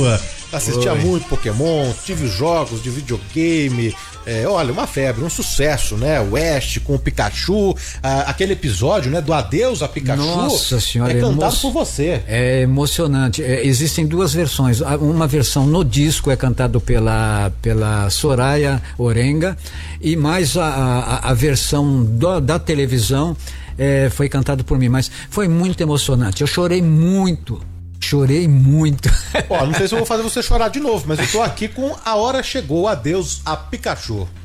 rua, assistia muito Pokémon, tive jogos de videogame, olha, uma febre, um sucesso, né? O Ash com o Pikachu, aquele episódio, né, do Adeus a Pikachu. Nossa senhora, é cantado por você. É emocionante. Existem duas versões. Uma versão no disco é cantado pela Soraya Orenga, e mais a versão da televisão foi cantado por mim, mas foi muito emocionante. Eu chorei muito. Ó, não sei se eu vou fazer você chorar de novo, mas eu tô aqui com A Hora Chegou, Adeus a Pikachu.